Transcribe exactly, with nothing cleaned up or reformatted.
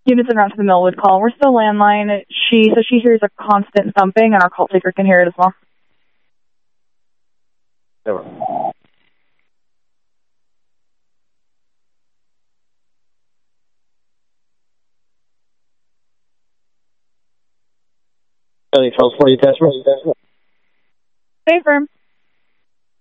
Units en route to the Millwood call. We're still landline. She so she hears a constant thumping, and our call taker can hear it as well. Over. Charlie twelve forty, attachment. Stay firm.